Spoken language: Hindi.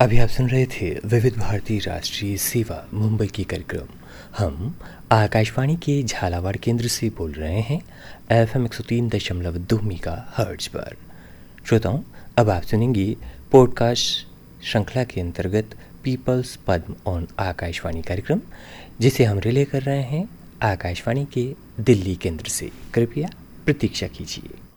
अभी आप सुन रहे थे विविध भारती राष्ट्रीय सेवा मुंबई की कार्यक्रम। हम आकाशवाणी के झालावाड़ केंद्र से बोल रहे हैं FM 103.2 मेगाहर्ट्ज पर। श्रोताओं, अब आप सुनेंगे पॉडकास्ट श्रृंखला के अंतर्गत पीपल्स पद्म ऑन आकाशवाणी कार्यक्रम, जिसे हम रिले कर रहे हैं आकाशवाणी के दिल्ली केंद्र से। कृपया प्रतीक्षा कीजिए।